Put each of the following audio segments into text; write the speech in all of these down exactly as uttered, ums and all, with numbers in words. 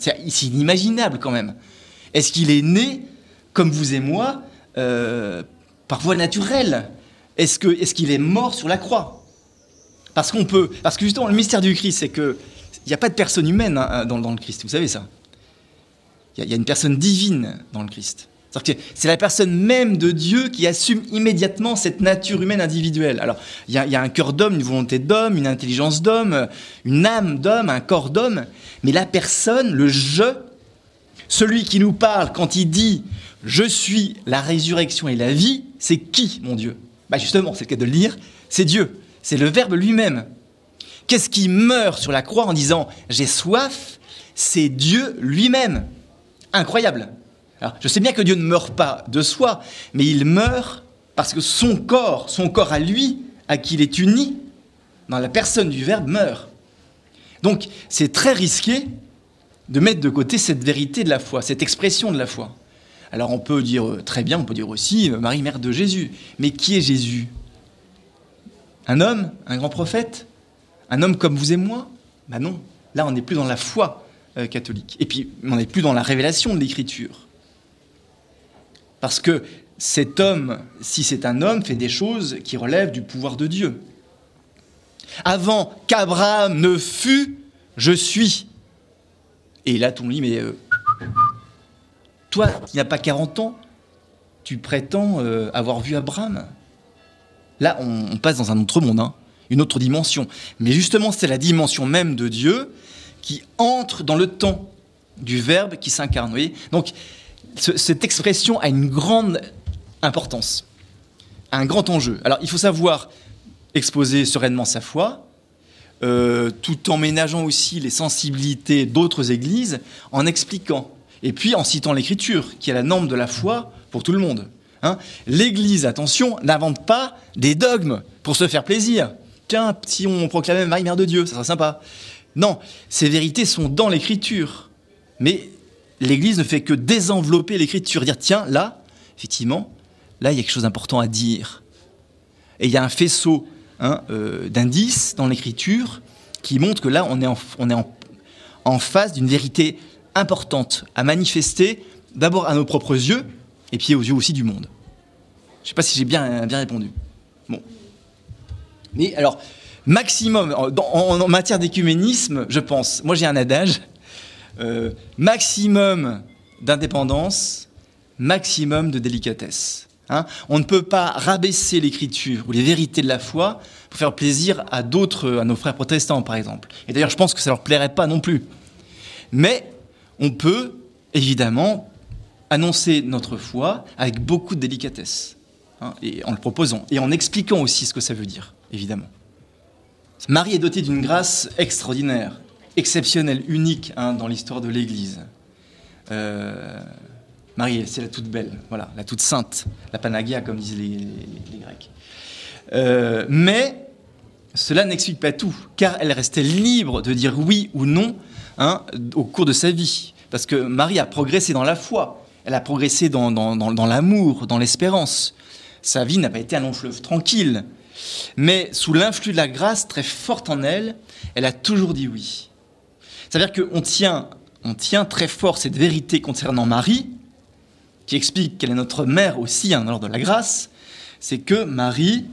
C'est, c'est inimaginable quand même. Est-ce qu'il est né, comme vous et moi, euh, par voie naturelle ? Est-ce que, est-ce qu'il est mort sur la croix ? Parce qu'on peut, parce que justement, le mystère du Christ, c'est qu'il n'y a pas de personne humaine hein, dans, dans le Christ, vous savez ça. Il y, y a une personne divine dans le Christ. C'est-à-dire que c'est la personne même de Dieu qui assume immédiatement cette nature humaine individuelle. Alors, il y a, y a un cœur d'homme, une volonté d'homme, une intelligence d'homme, une âme d'homme, un corps d'homme, mais la personne, le « je », celui qui nous parle quand il dit « je suis la résurrection et la vie », c'est qui, mon Dieu ? Bah justement, c'est le cas de le dire, c'est Dieu, c'est le Verbe lui-même. Qu'est-ce qui meurt sur la croix en disant « j'ai soif », c'est Dieu lui-même. Incroyable. Alors, je sais bien que Dieu ne meurt pas de soi, mais il meurt parce que son corps, son corps à lui, à qui il est uni, dans la personne du Verbe, meurt. Donc, c'est très risqué de mettre de côté cette vérité de la foi, cette expression de la foi. Alors, on peut dire très bien, on peut dire aussi Marie, mère de Jésus. Mais qui est Jésus ? Un homme ? Un grand prophète ? Un homme comme vous et moi ? Ben non, là, on n'est plus dans la foi euh, catholique. Et puis, on n'est plus dans la révélation de l'Écriture. Parce que cet homme, si c'est un homme, fait des choses qui relèvent du pouvoir de Dieu. Avant qu'Abraham ne fût, je suis. Et là, tout le monde dit, mais euh, toi, qui n'as pas quarante ans, tu prétends euh, avoir vu Abraham. Là, on, on passe dans un autre monde, hein, une autre dimension. Mais justement, c'est la dimension même de Dieu qui entre dans le temps du Verbe qui s'incarne. Vous voyez ? Donc, ce, cette expression a une grande importance, un grand enjeu. Alors, il faut savoir exposer sereinement sa foi, euh, tout en ménageant aussi les sensibilités d'autres églises, en expliquant, et puis en citant l'Écriture, qui est la norme de la foi pour tout le monde. Hein, L'Église, attention, n'invente pas des dogmes pour se faire plaisir. Tiens, si on proclamait Marie, Mère de Dieu, ça serait sympa. Non, ces vérités sont dans l'Écriture. Mais l'Église ne fait que désenvelopper l'Écriture, dire tiens, là, effectivement, là, il y a quelque chose d'important à dire. Et il y a un faisceau hein, euh, d'indices dans l'Écriture qui montre que là, on est en, on est en, en face d'une vérité importante à manifester, d'abord à nos propres yeux, et puis aux yeux aussi du monde. Je ne sais pas si j'ai bien, bien répondu. Bon. Mais alors, maximum, en, en, en matière d'écuménisme, je pense, moi j'ai un adage, euh, maximum d'indépendance, maximum de délicatesse. Hein, on ne peut pas rabaisser l'Écriture ou les vérités de la foi pour faire plaisir à d'autres, à nos frères protestants par exemple. Et d'ailleurs, je pense que ça ne leur plairait pas non plus. Mais on peut, évidemment, annoncer notre foi avec beaucoup de délicatesse, hein, et en le proposant, et en expliquant aussi ce que ça veut dire, évidemment. Marie est dotée d'une grâce extraordinaire, exceptionnelle, unique hein, dans l'histoire de l'Église. Euh, Marie, c'est la toute belle, voilà, la toute sainte, la Panagia, comme disent les, les, les Grecs. Euh, mais cela n'explique pas tout, car elle restait libre de dire oui ou non hein, au cours de sa vie. Parce que Marie a progressé dans la foi, elle a progressé dans, dans, dans, dans l'amour, dans l'espérance. Sa vie n'a pas été un long fleuve tranquille. Mais sous l'influx de la grâce très forte en elle, elle a toujours dit oui. C'est-à-dire qu'on tient, on tient très fort cette vérité concernant Marie, qui explique qu'elle est notre mère aussi, hein, lors de la grâce, c'est que Marie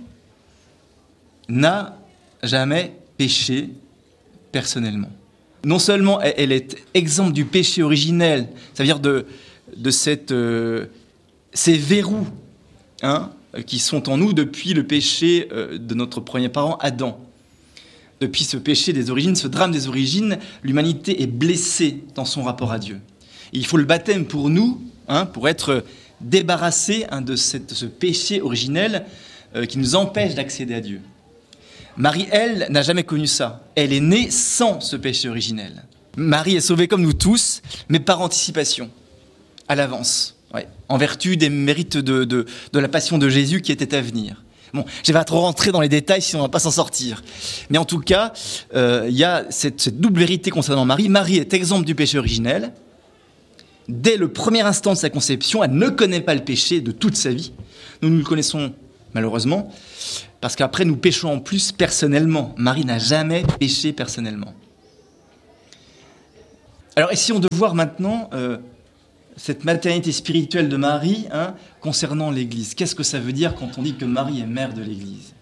n'a jamais péché personnellement. Non seulement elle est exempte du péché originel, ça veut dire de, de cette, euh, ces verrous hein, qui sont en nous depuis le péché euh, de notre premier parent Adam. Depuis ce péché des origines, ce drame des origines, l'humanité est blessée dans son rapport à Dieu. Et il faut le baptême pour nous, hein, pour être débarrassé hein, de, cette, de ce péché originel euh, qui nous empêche d'accéder à Dieu. Marie, elle, n'a jamais connu ça. Elle est née sans ce péché originel. Marie est sauvée comme nous tous, mais par anticipation, à l'avance, ouais, en vertu des mérites de, de, de la passion de Jésus qui était à venir. Bon, je ne vais pas trop rentrer dans les détails, sinon on ne va pas s'en sortir. Mais en tout cas, il euh, y a cette, cette double vérité concernant Marie. Marie est exempte du péché originel. Dès le premier instant de sa conception, elle ne connaît pas le péché de toute sa vie. Nous, nous le connaissons malheureusement, parce qu'après nous péchons en plus personnellement. Marie n'a jamais péché personnellement. Alors, essayons de voir maintenant euh, cette maternité spirituelle de Marie hein, concernant l'Église. Qu'est-ce que ça veut dire quand on dit que Marie est mère de l'Église?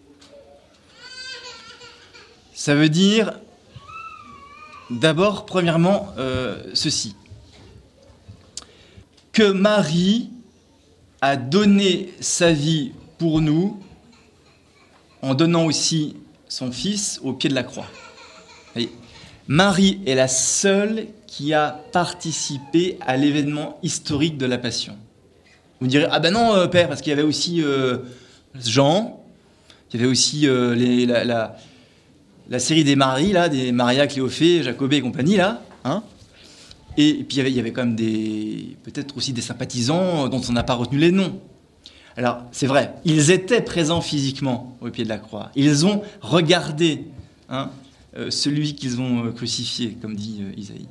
Ça veut dire, d'abord, premièrement, euh, ceci. Que Marie a donné sa vie pour nous en donnant aussi son Fils au pied de la croix. Voyez, Marie est la seule qui a participé à l'événement historique de la Passion. Vous me direz, ah ben non, euh, Père, parce qu'il y avait aussi euh, Jean, il y avait aussi euh, les, la, la, la série des Maries, là, des Maria, Cléophée, Jacobée et compagnie, là. Hein, et, et puis il y avait, il y avait quand même des, peut-être aussi des sympathisants dont on n'a pas retenu les noms. Alors, c'est vrai, ils étaient présents physiquement au pied de la croix. Ils ont regardé hein, euh, celui qu'ils ont euh, crucifié, comme dit euh, Isaïe.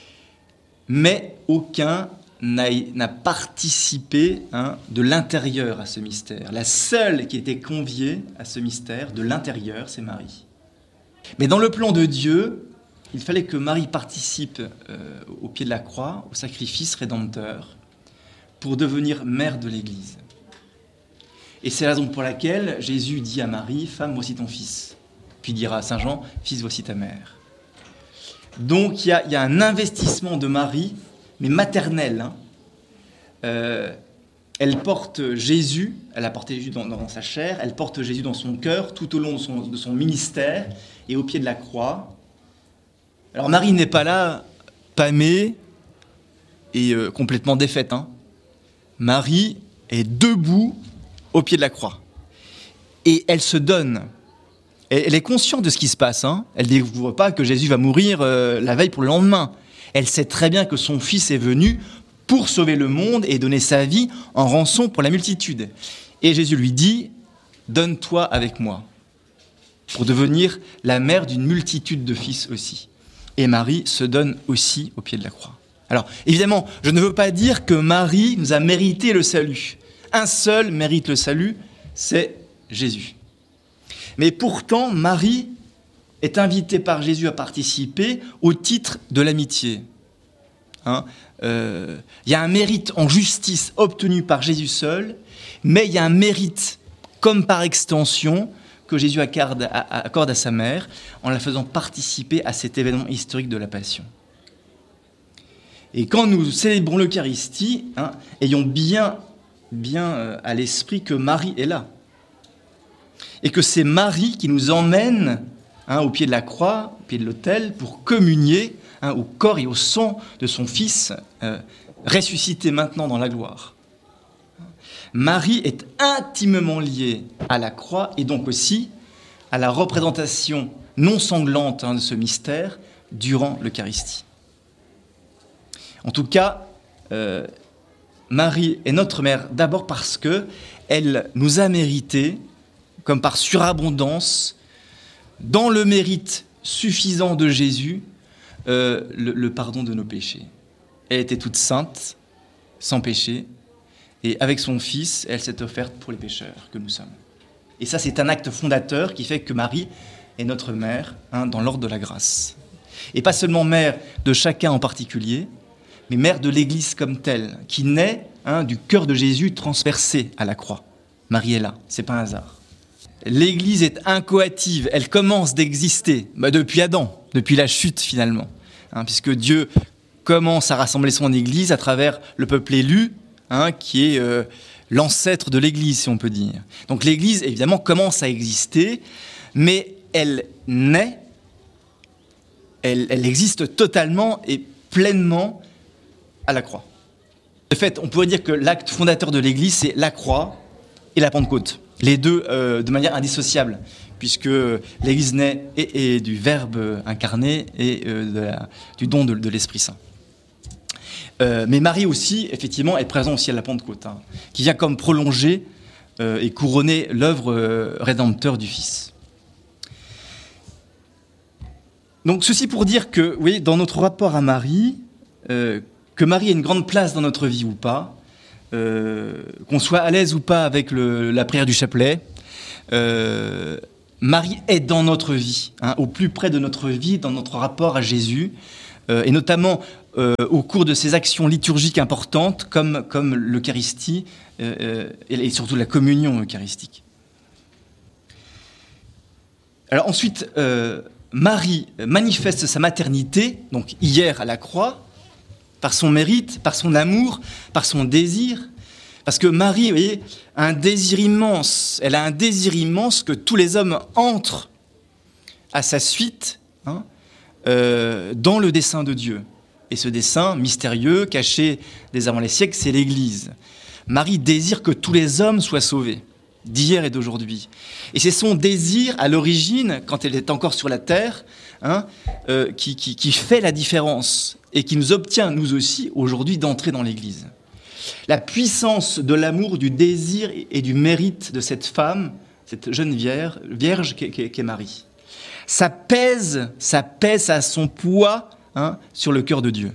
Mais aucun n'a, n'a participé hein, de l'intérieur à ce mystère. La seule qui était conviée à ce mystère de l'intérieur, c'est Marie. Mais dans le plan de Dieu, il fallait que Marie participe euh, au pied de la croix, au sacrifice rédempteur, pour devenir mère de l'Église. Et c'est la raison pour laquelle Jésus dit à Marie, « Femme, voici ton fils ». Puis dira à Saint Jean, « Fils, voici ta mère ». Donc il y a, y a un investissement de Marie, mais maternel. Hein. Euh, elle porte Jésus, elle a porté Jésus dans, dans sa chair, elle porte Jésus dans son cœur tout au long de son, de son ministère et au pied de la croix. Alors Marie n'est pas là, pâmée et euh, complètement défaite. Hein. Marie est debout au pied de la croix. Et elle se donne. Elle est consciente de ce qui se passe. Hein. Elle ne découvre pas que Jésus va mourir euh, la veille pour le lendemain. Elle sait très bien que son Fils est venu pour sauver le monde et donner sa vie en rançon pour la multitude. Et Jésus lui dit, « Donne-toi avec moi » pour devenir la mère d'une multitude de fils aussi. Et Marie se donne aussi au pied de la croix. Alors, évidemment, je ne veux pas dire que Marie nous a mérité le salut. Un seul mérite le salut, c'est Jésus. Mais pourtant, Marie est invitée par Jésus à participer au titre de l'amitié. Hein, euh, il y a un mérite en justice obtenu par Jésus seul, mais il y a un mérite, comme par extension, que Jésus accorde à, accorde à sa mère en la faisant participer à cet événement historique de la Passion. Et quand nous célébrons l'Eucharistie, hein, ayons bien, bien à l'esprit que Marie est là. Et que c'est Marie qui nous emmène hein, au pied de la croix, au pied de l'autel, pour communier hein, au corps et au sang de son Fils, euh, ressuscité maintenant dans la gloire. Marie est intimement liée à la croix et donc aussi à la représentation non sanglante hein, de ce mystère durant l'Eucharistie. En tout cas, euh, Marie est notre mère d'abord parce qu'elle nous a mérité, comme par surabondance, dans le mérite suffisant de Jésus, euh, le, le pardon de nos péchés. Elle était toute sainte, sans péché, et avec son Fils, elle s'est offerte pour les pécheurs que nous sommes. Et ça, c'est un acte fondateur qui fait que Marie est notre mère hein, dans l'ordre de la grâce. Et pas seulement mère de chacun en particulier, mais mère de l'Église comme telle, qui naît hein, du cœur de Jésus transpercé à la croix. Marie est là, c'est pas un hasard. L'Église est incoative, elle commence d'exister bah depuis Adam, depuis la chute finalement, hein, puisque Dieu commence à rassembler son Église à travers le peuple élu, hein, qui est euh, l'ancêtre de l'Église, si on peut dire. Donc l'Église, évidemment, commence à exister, mais elle naît, elle, elle existe totalement et pleinement à la croix. De fait, on pourrait dire que l'acte fondateur de l'Église, c'est la croix et la Pentecôte. Les deux euh, de manière indissociable, puisque l'Église naît et, et du Verbe incarné et euh, de la, du don de, de l'Esprit Saint. Euh, mais Marie aussi, effectivement, est présente aussi à la Pentecôte, hein, qui vient comme prolonger euh, et couronner l'œuvre euh, rédempteur du Fils. Donc ceci pour dire que, vous voyez, dans notre rapport à Marie, euh, que Marie ait une grande place dans notre vie ou pas, Euh, qu'on soit à l'aise ou pas avec le, la prière du chapelet, euh, Marie est dans notre vie, hein, au plus près de notre vie, dans notre rapport à Jésus, euh, et notamment euh, au cours de ces actions liturgiques importantes, comme, comme l'Eucharistie, euh, et surtout la communion eucharistique. Alors ensuite, euh, Marie manifeste sa maternité, donc hier à la croix, par son mérite, par son amour, par son désir. Parce que Marie, vous voyez, a un désir immense. Elle a un désir immense que tous les hommes entrent à sa suite, hein, euh, dans le dessein de Dieu. Et ce dessein mystérieux, caché dès avant les siècles, c'est l'Église. Marie désire que tous les hommes soient sauvés, d'hier et d'aujourd'hui. Et c'est son désir, à l'origine, quand elle est encore sur la terre, hein, euh, qui, qui, qui fait la différence et qui nous obtient, nous aussi, aujourd'hui, d'entrer dans l'Église. La puissance de l'amour, du désir et du mérite de cette femme, cette jeune vierge, vierge qu'est, qu'est Marie. Ça pèse, ça pèse à son poids, hein, sur le cœur de Dieu.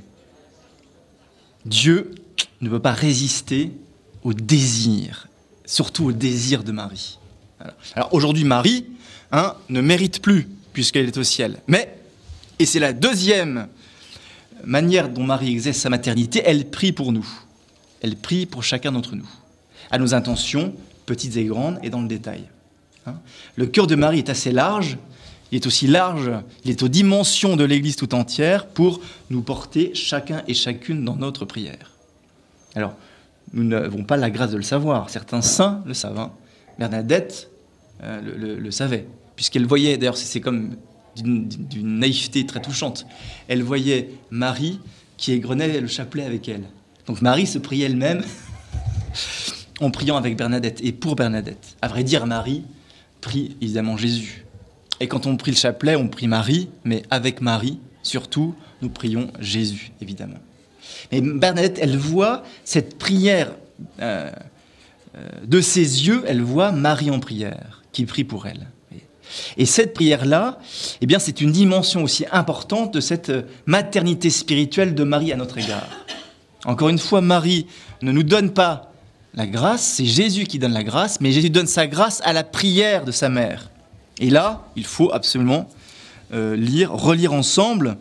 Dieu ne peut pas résister au désir, surtout au désir de Marie. Alors, Alors aujourd'hui, Marie, hein, ne mérite plus, puisqu'elle est au ciel. Mais, et c'est la deuxième manière dont Marie exerce sa maternité, elle prie pour nous. Elle prie pour chacun d'entre nous, à nos intentions, petites et grandes, et dans le détail. Hein, le cœur de Marie est assez large, il est aussi large, il est aux dimensions de l'Église tout entière pour nous porter chacun et chacune dans notre prière. Alors, nous n'avons pas la grâce de le savoir. Certains saints le savent. Hein. Bernadette euh, le, le, le savait, puisqu'elle voyait, d'ailleurs c'est comme d'une, d'une naïveté très touchante, elle voyait Marie qui égrenait le chapelet avec elle. Donc Marie se priait elle-même en priant avec Bernadette et pour Bernadette. À vrai dire, Marie prie évidemment Jésus. Et quand on prie le chapelet, on prie Marie, mais avec Marie, surtout, nous prions Jésus, évidemment. Mais Bernadette, elle voit cette prière euh, euh, de ses yeux, elle voit Marie en prière, qui prie pour elle. Et cette prière-là, eh bien, c'est une dimension aussi importante de cette maternité spirituelle de Marie à notre égard. Encore une fois, Marie ne nous donne pas la grâce, c'est Jésus qui donne la grâce, mais Jésus donne sa grâce à la prière de sa mère. Et là, il faut absolument euh, lire, relire ensemble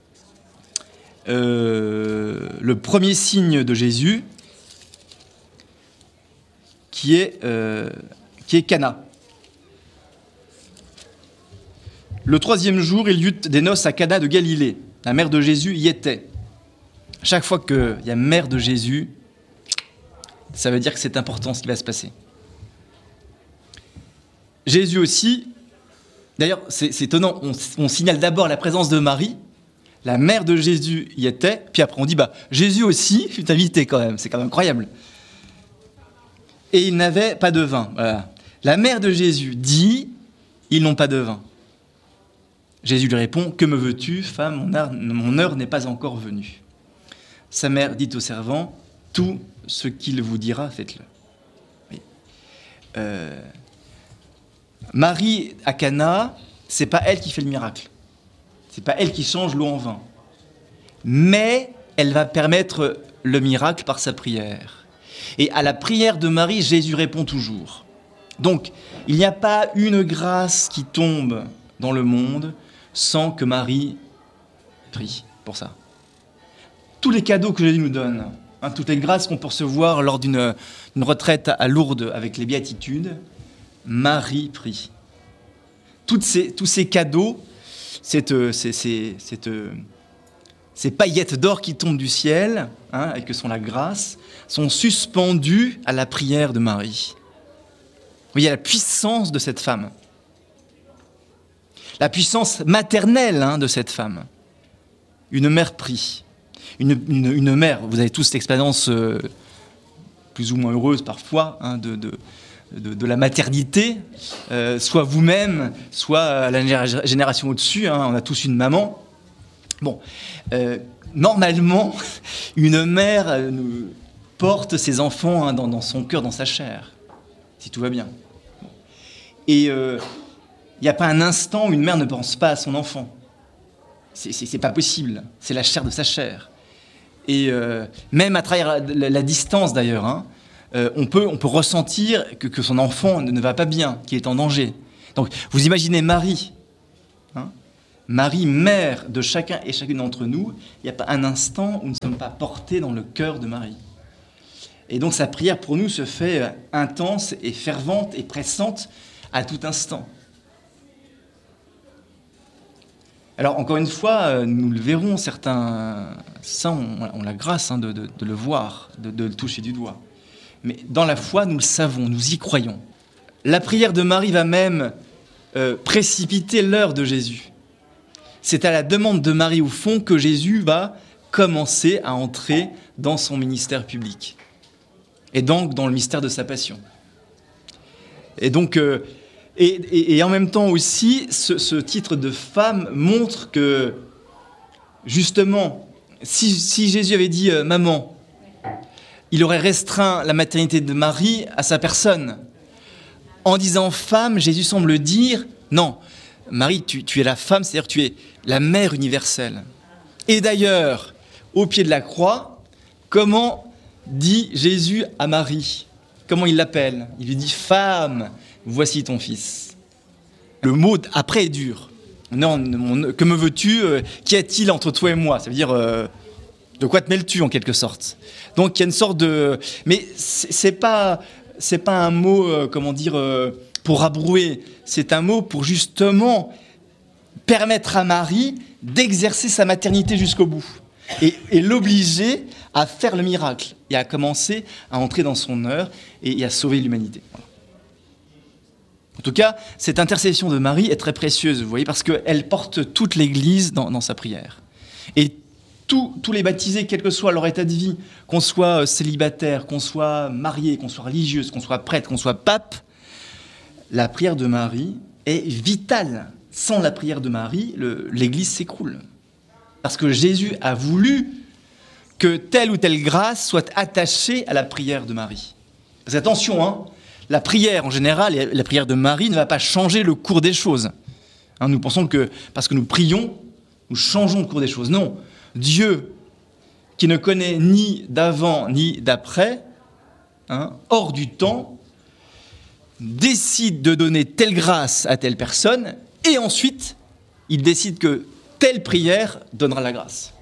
euh, le premier signe de Jésus, qui est, euh, qui est Cana. Le troisième jour, il y eut des noces à Cana de Galilée. La mère de Jésus y était. Chaque fois qu'il y a mère de Jésus, ça veut dire que c'est important ce qui va se passer. Jésus aussi, d'ailleurs c'est, c'est étonnant, on, on signale d'abord la présence de Marie, la mère de Jésus y était, puis après on dit, bah Jésus aussi fut invité quand même, c'est quand même incroyable. Et ils n'avaient pas de vin. Voilà. La mère de Jésus dit, ils n'ont pas de vin. Jésus lui répond, que me veux-tu, femme, mon heure, mon heure n'est pas encore venue. Sa mère dit au servant, tout ce qu'il vous dira, faites-le. Oui. Euh, Marie à Cana, c'est pas elle qui fait le miracle. C'est pas elle qui change l'eau en vin. Mais elle va permettre le miracle par sa prière. Et à la prière de Marie, Jésus répond toujours. Donc, il n'y a pas une grâce qui tombe dans le monde sans que Marie prie pour ça. Tous les cadeaux que Jésus nous donne, hein, toutes les grâces qu'on peut recevoir lors d'une, d'une retraite à Lourdes avec les béatitudes, Marie prie. Toutes ces, tous ces cadeaux, cette, ces, ces, cette, ces paillettes d'or qui tombent du ciel, hein, et que sont la grâce, sont suspendus à la prière de Marie. Vous voyez la puissance de cette femme. La puissance maternelle, hein, de cette femme. Une mère prie. Une, une, une mère, vous avez tous l'expérience euh, plus ou moins heureuse parfois, hein, de, de, de, de la maternité, euh, soit vous-même, soit la génération au-dessus, hein, on a tous une maman. Bon, euh, normalement, une mère euh, porte ses enfants, hein, dans, dans son cœur, dans sa chair, si tout va bien. Et il euh, n'y a pas un instant où une mère ne pense pas à son enfant. C'est, c'est, c'est pas possible, c'est la chair de sa chair. Et euh, même à travers la, la distance d'ailleurs, hein, euh, on, peut, on peut ressentir que, que son enfant ne, ne va pas bien, qu'il est en danger. Donc vous imaginez Marie, hein, Marie, mère de chacun et chacune d'entre nous, il n'y a pas un instant où nous ne sommes pas portés dans le cœur de Marie. Et donc sa prière pour nous se fait intense et fervente et pressante à tout instant. Alors encore une fois, nous le verrons, certains, ça on, on a la grâce hein, de, de, de le voir, de, de le toucher du doigt. Mais dans la foi, nous le savons, nous y croyons. La prière de Marie va même euh, précipiter l'heure de Jésus. C'est à la demande de Marie, au fond, que Jésus va commencer à entrer dans son ministère public. Et donc dans le mystère de sa passion. Et donc, euh, et, et, et en même temps aussi, ce, ce titre de femme montre que, justement, si, si Jésus avait dit euh, « maman », il aurait restreint la maternité de Marie à sa personne. En disant « femme », Jésus semble dire « non, Marie, tu, tu es la femme, c'est-à-dire que tu es la mère universelle ». Et d'ailleurs, au pied de la croix, comment dit Jésus à Marie? Comment il l'appelle? Il lui dit « femme, voici ton fils ». Le mot après est dur. Non, mon, que me veux-tu? Qu'y a-t-il entre toi et moi? Ça veut dire euh, de quoi te mêles-tu en quelque sorte? Donc il y a une sorte de, mais c'est, c'est pas, c'est pas un mot, euh, comment dire, euh, pour rabrouer. C'est un mot pour justement permettre à Marie d'exercer sa maternité jusqu'au bout et, et l'obliger à faire le miracle et à commencer à entrer dans son heure et, et à sauver l'humanité. Voilà. En tout cas, cette intercession de Marie est très précieuse, vous voyez, parce qu'elle porte toute l'Église dans, dans sa prière. Et tous, tous les baptisés, quel que soit leur état de vie, qu'on soit célibataire, qu'on soit marié, qu'on soit religieuse, qu'on soit prêtre, qu'on soit pape, la prière de Marie est vitale. Sans la prière de Marie, le, l'Église s'écroule. Parce que Jésus a voulu que telle ou telle grâce soit attachée à la prière de Marie. Parce que attention, hein, la prière en général, et la prière de Marie ne va pas changer le cours des choses. Hein, nous pensons que parce que nous prions, nous changeons le cours des choses. Non, Dieu, qui ne connaît ni d'avant ni d'après, hein, hors du temps, décide de donner telle grâce à telle personne, et ensuite, il décide que telle prière donnera la grâce.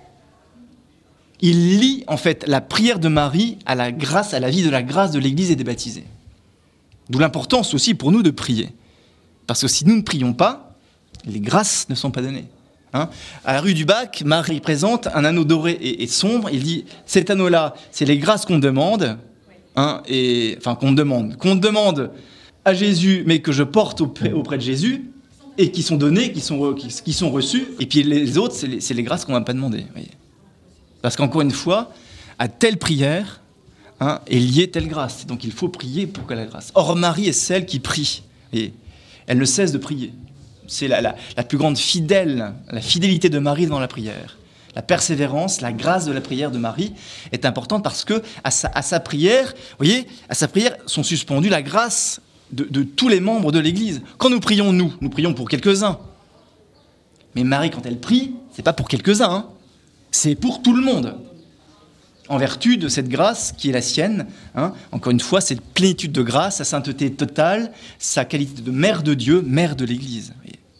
Il lie en fait la prière de Marie à la grâce, à la vie de la grâce de l'Église et des baptisés. D'où l'importance aussi pour nous de prier. Parce que si nous ne prions pas, les grâces ne sont pas données. Hein, à la rue du Bac, Marie présente un anneau doré et, et sombre. Il dit, cet anneau-là, c'est les grâces qu'on demande, hein, et, enfin qu'on demande, qu'on demande à Jésus, mais que je porte auprès, auprès de Jésus, et qui sont données, qui sont, qui, qui sont reçues, et puis les autres, c'est les, c'est les grâces qu'on ne va pas demander. Voyez. Parce qu'encore une fois, à telle prière hein, est liée telle grâce. Donc il faut prier pour que la grâce. Or, Marie est celle qui prie. Voyez. Elle ne cesse de prier. C'est la, la, la plus grande fidèle, la fidélité de Marie dans la prière. La persévérance, la grâce de la prière de Marie est importante parce que à sa, à sa prière, vous voyez, à sa prière sont suspendues la grâce de, de tous les membres de l'Église. Quand nous prions, nous, nous prions pour quelques-uns. Mais Marie, quand elle prie, c'est pas pour quelques-uns, hein, c'est pour tout le monde. En vertu de cette grâce qui est la sienne, hein, encore une fois, cette plénitude de grâce, sa sainteté totale, sa qualité de mère de Dieu, mère de l'Église.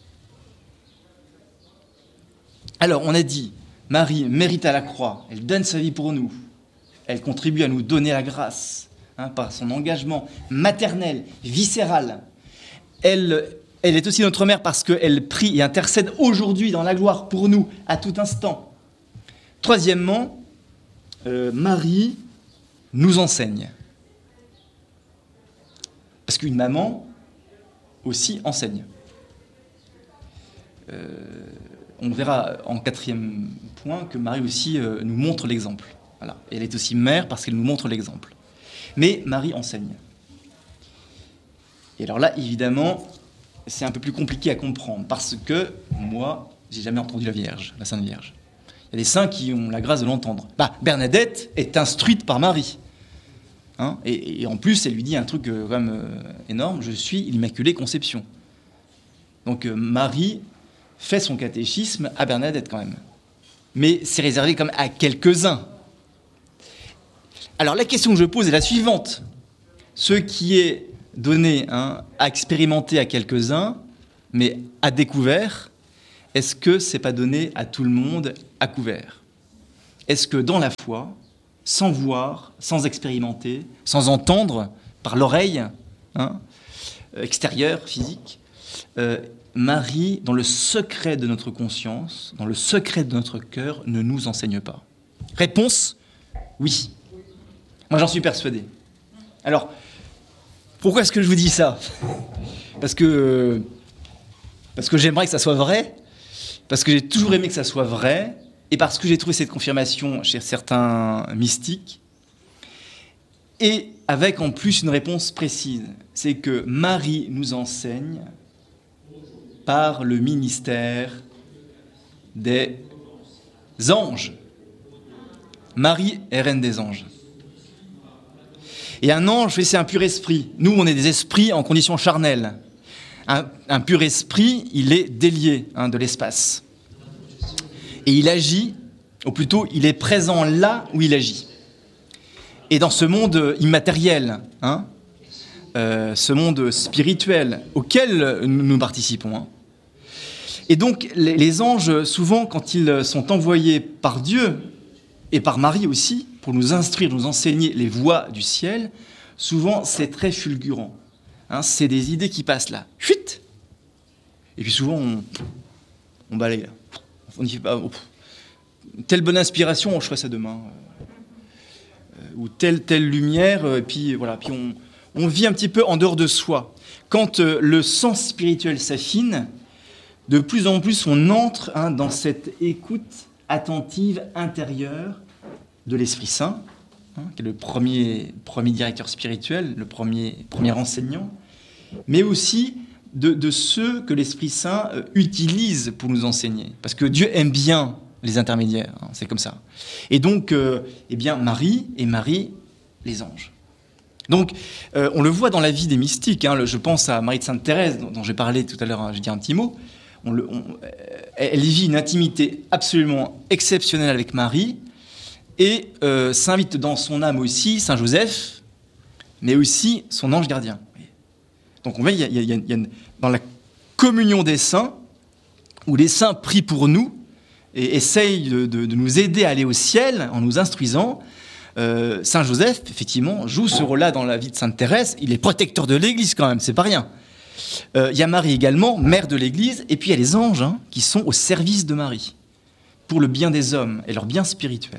Alors, on a dit, Marie mérite à la croix, elle donne sa vie pour nous, elle contribue à nous donner la grâce, hein, par son engagement maternel, viscéral. Elle, elle est aussi notre mère parce qu'elle prie et intercède aujourd'hui dans la gloire pour nous, à tout instant. Troisièmement, euh, Marie nous enseigne. Parce qu'une maman aussi enseigne. Euh, on verra en quatrième point que Marie aussi euh, nous montre l'exemple. Voilà. Et elle est aussi mère parce qu'elle nous montre l'exemple. Mais Marie enseigne. Et alors là, évidemment, c'est un peu plus compliqué à comprendre parce que moi, j'ai jamais entendu la Vierge, la Sainte Vierge. Il y a des saints qui ont la grâce de l'entendre. Bah, Bernadette est instruite par Marie. Hein, et, et en plus, elle lui dit un truc euh, quand même euh, énorme, je suis l'Immaculée Conception. Donc euh, Marie fait son catéchisme à Bernadette quand même. Mais c'est réservé quand même à quelques-uns. Alors la question que je pose est la suivante. Ce qui est donné hein, à expérimenter à quelques-uns, mais à découvert, est-ce que c'est pas donné à tout le monde à couvert? Est-ce que dans la foi, sans voir, sans expérimenter, sans entendre, par l'oreille, hein, extérieure, physique, euh, Marie, dans le secret de notre conscience, dans le secret de notre cœur, ne nous enseigne pas? Réponse, oui. Moi, j'en suis persuadé. Alors, pourquoi est-ce que je vous dis ça? Parce que, parce que j'aimerais que ça soit vrai, parce que j'ai toujours aimé que ça soit vrai, et parce que j'ai trouvé cette confirmation chez certains mystiques, et avec en plus une réponse précise. C'est que Marie nous enseigne par le ministère des anges. Marie est reine des anges. Et un ange, c'est un pur esprit. Nous, on est des esprits en condition charnelle. Un, un pur esprit, il est délié hein, de l'espace. Et il agit, ou plutôt, il est présent là où il agit. Et dans ce monde immatériel, hein, euh, ce monde spirituel auquel nous, nous participons. Hein. Et donc, les, les anges, souvent, quand ils sont envoyés par Dieu, et par Marie aussi, pour nous instruire, nous enseigner les voies du ciel, souvent, c'est très fulgurant. Hein, c'est des idées qui passent là. Chut ! Et puis souvent, on, on balaye. On dit, bah, oh, telle bonne inspiration, je ferai ça demain. Ou telle, telle lumière, et puis voilà, puis on, on vit un petit peu en dehors de soi. Quand euh, le sens spirituel s'affine, de plus en plus on entre hein, dans cette écoute attentive intérieure de l'Esprit Saint, hein, qui est le premier, premier directeur spirituel, le premier, premier enseignant, mais aussi de, de ceux que l'Esprit Saint euh, utilise pour nous enseigner. Parce que Dieu aime bien les intermédiaires, hein, c'est comme ça. Et donc, euh, eh bien, Marie et Marie, les anges. Donc, euh, on le voit dans la vie des mystiques. Hein, le, je pense à Marie de Sainte-Thérèse, dont, dont j'ai parlé tout à l'heure, hein, je dis un petit mot. On le, on, elle vit une intimité absolument exceptionnelle avec Marie et euh, s'invite dans son âme aussi Saint Joseph, mais aussi son ange gardien. Donc, on voit, il y a, il y a, il y a dans la communion des saints, où les saints prient pour nous, et essaye de, de, de nous aider à aller au ciel en nous instruisant. Euh, Saint Joseph, effectivement, joue ce rôle-là dans la vie de Sainte Thérèse. Il est protecteur de l'Église quand même, c'est pas rien. Euh, il y a Marie également, mère de l'Église, et puis il y a les anges hein, qui sont au service de Marie, pour le bien des hommes et leur bien spirituel.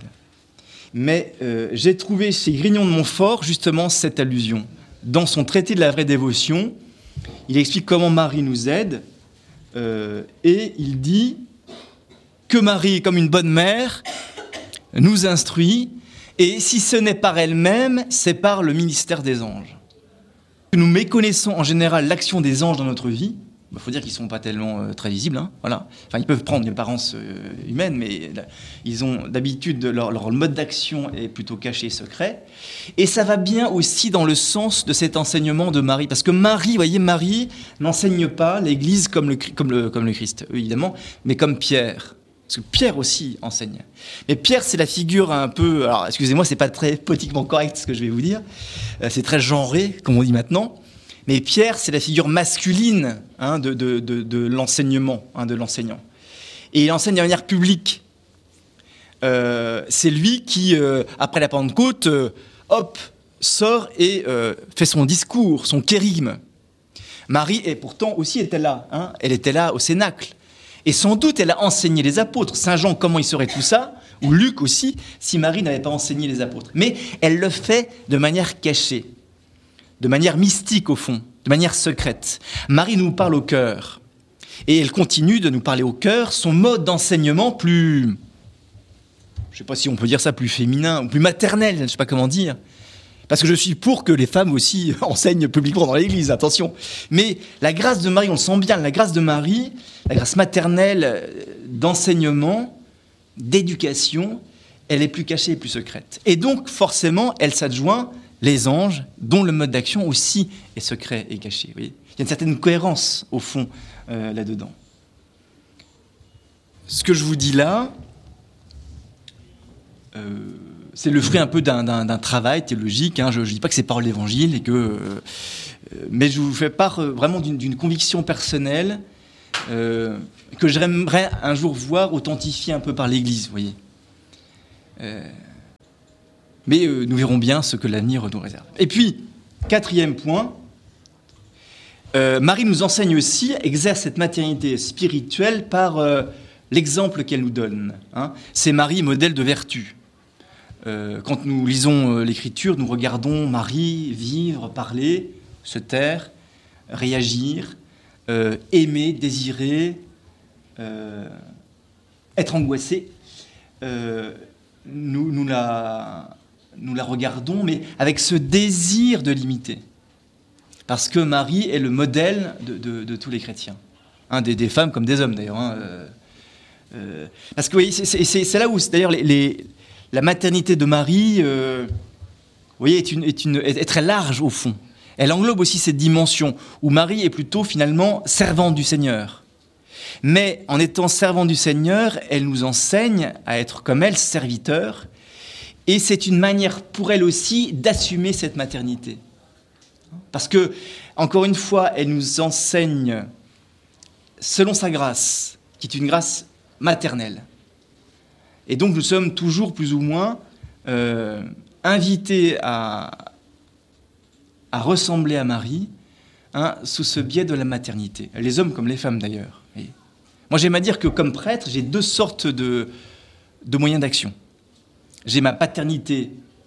Mais euh, j'ai trouvé chez Grignon de Montfort justement cette allusion. Dans son traité de la vraie dévotion, il explique comment Marie nous aide, euh, et il dit que Marie, comme une bonne mère, nous instruit, et si ce n'est par elle-même, c'est par le ministère des anges. Nous méconnaissons en général l'action des anges dans notre vie. Il faut dire qu'ils ne sont pas tellement euh, très visibles. Hein, voilà. Enfin, ils peuvent prendre une apparence euh, humaine, mais là, ils ont d'habitude, leur, leur mode d'action est plutôt caché et secret. Et ça va bien aussi dans le sens de cet enseignement de Marie. Parce que Marie, vous voyez, Marie n'enseigne pas l'Église comme le, comme le, comme le Christ, évidemment, mais comme Pierre. Parce que Pierre aussi enseigne. Mais Pierre, c'est la figure un peu... Alors, excusez-moi, c'est pas très politiquement correct ce que je vais vous dire. C'est très genré, comme on dit maintenant. Mais Pierre, c'est la figure masculine hein, de, de, de, de l'enseignement, hein, de l'enseignant. Et il enseigne de manière publique. Euh, c'est lui qui, euh, après la Pentecôte, euh, hop, sort et euh, fait son discours, son kérigme. Marie, et pourtant, aussi était là. Hein, elle était là au Cénacle. Et sans doute, elle a enseigné les apôtres. Saint Jean, comment il saurait tout ça? Ou Luc aussi, si Marie n'avait pas enseigné les apôtres. Mais elle le fait de manière cachée, de manière mystique au fond, de manière secrète. Marie nous parle au cœur. Et elle continue de nous parler au cœur. Son mode d'enseignement plus, je ne sais pas si on peut dire ça, plus féminin, ou plus maternel, je ne sais pas comment dire. Parce que je suis pour que les femmes aussi enseignent publiquement dans l'Église, attention. Mais la grâce de Marie, on le sent bien, la grâce de Marie, la grâce maternelle d'enseignement, d'éducation, elle est plus cachée et plus secrète. Et donc, forcément, elle s'adjoint les anges, dont le mode d'action aussi est secret et caché. Vous voyez ? Il y a une certaine cohérence, au fond, euh, là-dedans. Ce que je vous dis là, euh, c'est le fruit un peu d'un, d'un, d'un travail théologique. Hein. Je ne dis pas que c'est parole d'évangile, et que, euh, mais je vous fais part euh, vraiment d'une, d'une conviction personnelle. Euh, que j'aimerais un jour voir authentifié un peu par l'Église, vous voyez. Euh, mais euh, nous verrons bien ce que l'avenir nous réserve. Et puis, quatrième point, euh, Marie nous enseigne aussi, exerce cette maternité spirituelle par euh, l'exemple qu'elle nous donne. Hein. C'est Marie, modèle de vertu. Euh, quand nous lisons euh, l'Écriture, nous regardons Marie vivre, parler, se taire, réagir, euh, aimer, désirer, euh, être angoissée. Euh, nous, nous, la, nous la regardons, mais avec ce désir de l'imiter. Parce que Marie est le modèle de, de, de tous les chrétiens. Hein, des, des femmes comme des hommes, d'ailleurs. Hein, euh, euh, parce que, oui, c'est, c'est, c'est là où, d'ailleurs, les... les la maternité de Marie, euh, vous voyez, est, une, est, une, est très large au fond. Elle englobe aussi cette dimension où Marie est plutôt finalement servante du Seigneur. Mais en étant servante du Seigneur, elle nous enseigne à être comme elle, serviteur. Et c'est une manière pour elle aussi d'assumer cette maternité. Parce que, encore une fois, elle nous enseigne selon sa grâce, qui est une grâce maternelle. Et donc nous sommes toujours plus ou moins euh, invités à, à ressembler à Marie, hein, sous ce biais de la maternité. Les hommes comme les femmes d'ailleurs. Et moi j'aime à dire que comme prêtre, j'ai deux sortes de, de moyens d'action. J'ai ma paternité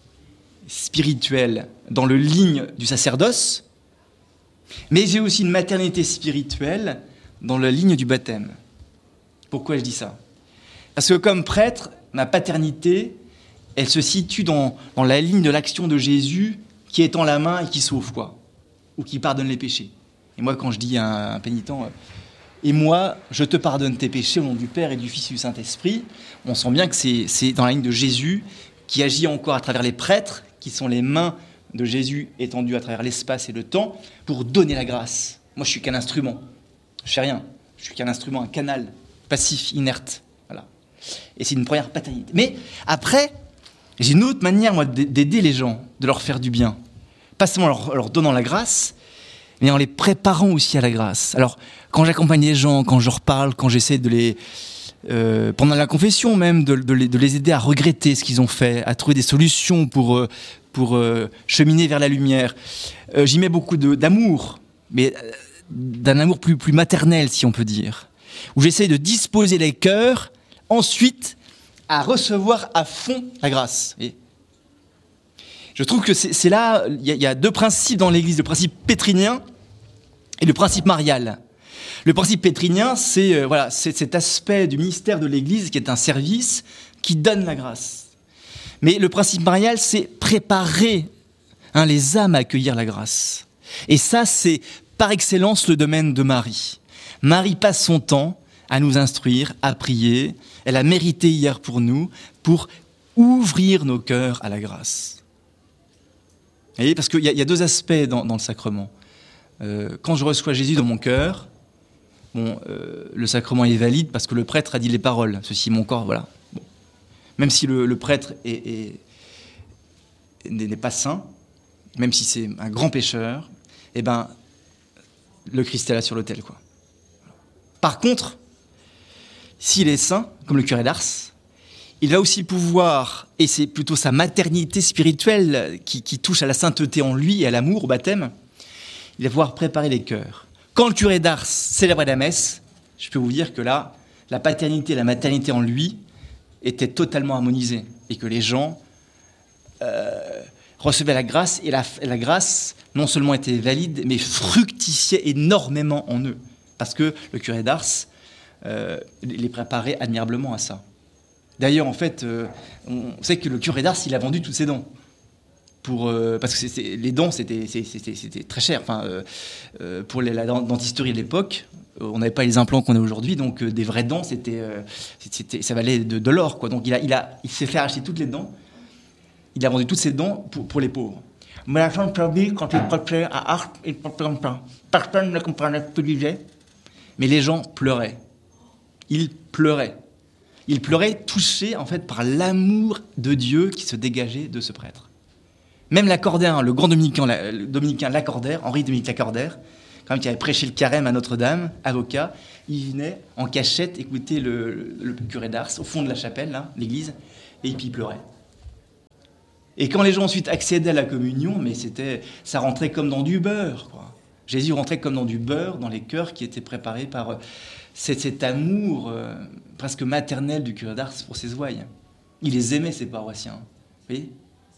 spirituelle dans le ligne du sacerdoce, mais j'ai aussi une maternité spirituelle dans la ligne du baptême. Pourquoi je dis ça ? Parce que comme prêtre, ma paternité, elle se situe dans, dans la ligne de l'action de Jésus qui étend la main et qui sauve, quoi, ou qui pardonne les péchés. Et moi, quand je dis à un, un pénitent, euh, et moi, je te pardonne tes péchés au nom du Père et du Fils et du Saint-Esprit, on sent bien que c'est, c'est dans la ligne de Jésus qui agit encore à travers les prêtres, qui sont les mains de Jésus étendues à travers l'espace et le temps, pour donner la grâce. Moi, je suis qu'un instrument. Je fais rien. Je suis qu'un instrument, un canal passif, inerte. Et c'est une première paternité. Mais après, j'ai une autre manière, moi, d'aider les gens, de leur faire du bien. Pas seulement en leur, leur donnant la grâce, mais en les préparant aussi à la grâce. Alors, quand j'accompagne les gens, quand je leur parle, quand j'essaie de les... Euh, pendant la confession même, de, de, les, de les aider à regretter ce qu'ils ont fait, à trouver des solutions pour, euh, pour euh, cheminer vers la lumière, euh, j'y mets beaucoup de, d'amour, mais euh, d'un amour plus, plus maternel, si on peut dire, où j'essaie de disposer les cœurs ensuite à recevoir à fond la grâce. Et je trouve que c'est, c'est là, il y, y a deux principes dans l'Église, le principe pétrinien et le principe marial. Le principe pétrinien, c'est, euh, voilà, c'est cet aspect du ministère de l'Église qui est un service qui donne la grâce. Mais le principe marial, c'est préparer, hein, les âmes à accueillir la grâce. Et ça, c'est par excellence le domaine de Marie. Marie passe son temps à nous instruire, à prier. Elle a mérité hier pour nous, pour ouvrir nos cœurs à la grâce. Vous voyez, parce qu'il y, y a deux aspects dans, dans le sacrement. Euh, quand je reçois Jésus dans mon cœur, bon, euh, le sacrement est valide parce que le prêtre a dit les paroles. Ceci est mon corps, voilà. Bon. Même si le, le prêtre est, est, n'est pas saint, même si c'est un grand pécheur, eh ben, le Christ est là sur l'autel, quoi. Par contre, s'il est saint, comme le curé d'Ars, il va aussi pouvoir, et c'est plutôt sa maternité spirituelle qui, qui touche à la sainteté en lui et à l'amour au baptême, il va pouvoir préparer les cœurs. Quand le curé d'Ars célébrait la messe, je peux vous dire que là, la paternité et la maternité en lui étaient totalement harmonisées et que les gens euh, recevaient la grâce et la, la grâce non seulement était valide, mais fructifiait énormément en eux. Parce que le curé d'Ars euh, les préparait admirablement à ça. D'ailleurs, en fait, euh, on sait que le curé d'Ars, il a vendu toutes ses dents. Pour, euh, parce que c'est, c'est, les dents, c'était, c'était, c'était très cher. Enfin, euh, euh, pour les, la dentisterie de l'époque, euh, on n'avait pas les implants qu'on a aujourd'hui, donc euh, des vraies dents, c'était, euh, c'était, ça valait de, de l'or, quoi. Donc il, a, il, a, il s'est fait acheter toutes les dents. Il a vendu toutes ses dents pour, pour les pauvres. Mais la chambre perdue, quand il prêchait à Ars, il ne comprenait pas. Personne ne comprenait ce qu'il disait. Mais les gens pleuraient. Ils pleuraient. Ils pleuraient touchés, en fait, par l'amour de Dieu qui se dégageait de ce prêtre. Même Lacordaire, le grand dominicain, le dominicain Lacordaire, Henri Dominique Lacordaire, quand même, qui avait prêché le carême à Notre-Dame, avocat, il venait en cachette écouter le, le, le curé d'Ars, au fond de la chapelle, là, l'église, et puis il pleurait. Et quand les gens ensuite accédaient à la communion, mais c'était, ça rentrait comme dans du beurre, quoi. Jésus rentrait comme dans du beurre dans les cœurs qui étaient préparés par euh, cet, cet amour euh, presque maternel du curé d'Ars pour ses ouailles. Il les aimait, ses paroissiens. Vous voyez ?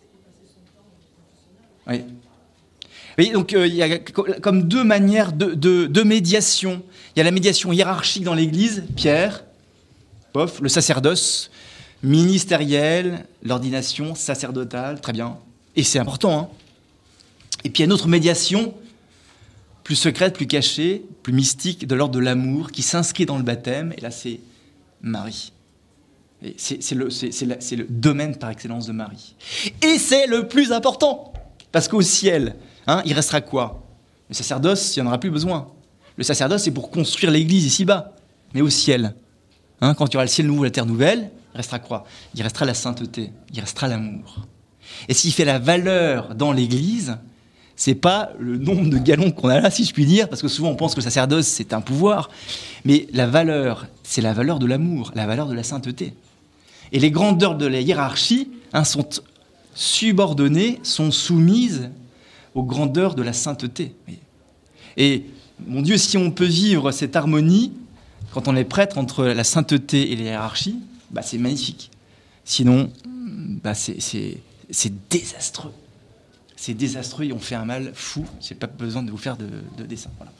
Oui. Oui, donc euh, il y a comme deux manières de, de, de médiation. Il y a la médiation hiérarchique dans l'Église, Pierre, pof, le sacerdoce, ministériel, l'ordination sacerdotale, très bien. Et c'est important. Hein. Et puis il y a une autre médiation, plus secrète, plus cachée, plus mystique, de l'ordre de l'amour, qui s'inscrit dans le baptême. Et là, c'est Marie. Et c'est, c'est, le, c'est, c'est, la, c'est le domaine par excellence de Marie. Et c'est le plus important, parce qu'au ciel, hein, il restera quoi ? Le sacerdoce, il n'y en aura plus besoin. Le sacerdoce, c'est pour construire l'Église ici-bas. Mais au ciel, hein, quand il y aura le ciel nouveau, la terre nouvelle, il restera quoi ? Il restera la sainteté, il restera l'amour. Et ce qui fait la valeur dans l'Église, c'est pas le nombre de galons qu'on a là, si je puis dire, parce que souvent on pense que le sacerdoce, c'est un pouvoir. Mais la valeur, c'est la valeur de l'amour, la valeur de la sainteté. Et les grandeurs de la hiérarchie hein, sont subordonnées, sont soumises aux grandeurs de la sainteté. Et mon Dieu, si on peut vivre cette harmonie, quand on est prêtre entre la sainteté et la hiérarchie, bah, c'est magnifique. Sinon, bah, c'est, c'est, c'est désastreux. C'est désastreux et on fait un mal fou. Je n'ai pas besoin de vous faire de, de dessin. Voilà.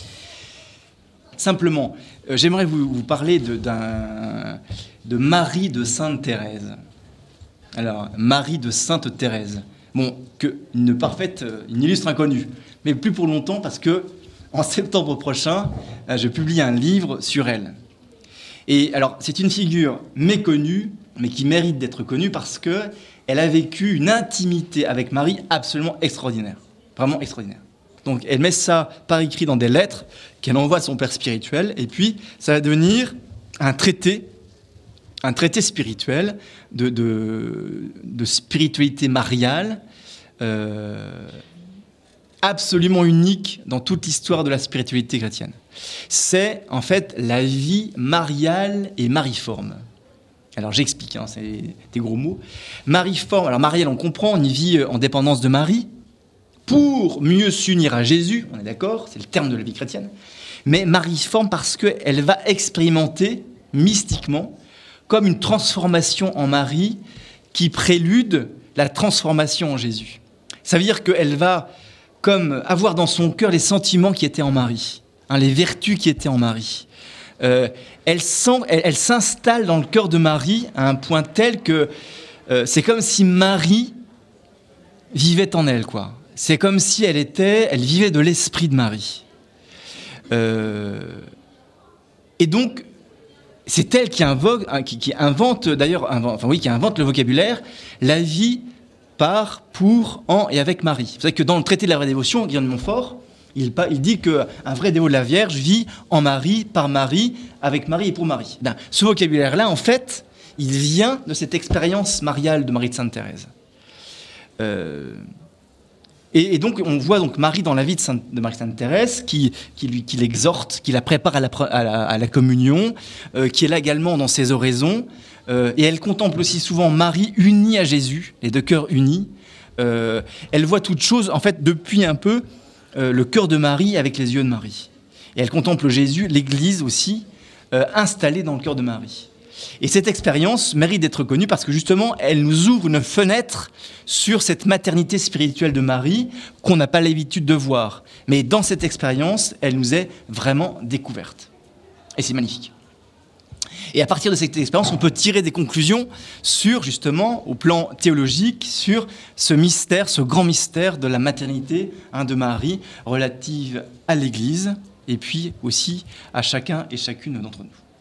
Simplement, euh, j'aimerais vous, vous parler de, d'un, de Marie de Sainte Thérèse. Alors, Marie de Sainte Thérèse. Bon, que, une parfaite, une illustre inconnue. Mais plus pour longtemps parce que en septembre prochain, euh, je publie un livre sur elle. Et alors, c'est une figure méconnue, mais qui mérite d'être connue parce que elle a vécu une intimité avec Marie absolument extraordinaire. Vraiment extraordinaire. Donc, elle met ça par écrit dans des lettres qu'elle envoie à son père spirituel. Et puis, ça va devenir un traité, un traité spirituel de, de, de spiritualité mariale, euh, absolument unique dans toute l'histoire de la spiritualité chrétienne. C'est, en fait, la vie mariale et mariforme. Alors j'explique, hein, c'est des gros mots. Mariforme, alors mariale, on comprend, on y vit en dépendance de Marie, pour mieux s'unir à Jésus, on est d'accord, c'est le terme de la vie chrétienne, mais mariforme parce qu'elle va expérimenter mystiquement comme une transformation en Marie qui prélude la transformation en Jésus. Ça veut dire qu'elle va comme avoir dans son cœur les sentiments qui étaient en Marie, hein, les vertus qui étaient en Marie. Euh, elle, sent, elle, elle s'installe dans le cœur de Marie à un point tel que euh, c'est comme si Marie vivait en elle, quoi. C'est comme si elle était, elle vivait de l'esprit de Marie. Euh, et donc, c'est elle qui invoque, qui, qui invente, d'ailleurs, invente, enfin oui, qui invente le vocabulaire, la vie par, pour, en et avec Marie. Vous savez que dans le traité de la vraie dévotion, Guillaume de Montfort, Il, il dit qu'un vrai dévot de la Vierge vit en Marie, par Marie, avec Marie et pour Marie. Ben, ce vocabulaire-là, en fait, il vient de cette expérience mariale de Marie de Sainte Thérèse. Euh, et, et donc, on voit donc Marie dans la vie de, Sainte, de Marie de Sainte Thérèse, qui, qui, lui, qui l'exhorte, qui la prépare à la, à la, à la communion, euh, qui est là également dans ses oraisons. Euh, et elle contemple aussi souvent Marie unie à Jésus, les deux cœurs unis. Euh, elle voit toute chose, en fait, depuis un peu, Euh, le cœur de Marie avec les yeux de Marie. Et elle contemple Jésus, l'Église aussi, euh, installée dans le cœur de Marie. Et cette expérience mérite d'être connue parce que justement, elle nous ouvre une fenêtre sur cette maternité spirituelle de Marie qu'on n'a pas l'habitude de voir. Mais dans cette expérience, elle nous est vraiment découverte. Et c'est magnifique. Et à partir de cette expérience, on peut tirer des conclusions sur, justement, au plan théologique, sur ce mystère, ce grand mystère de la maternité hein, de Marie, relative à l'Église, et puis aussi à chacun et chacune d'entre nous.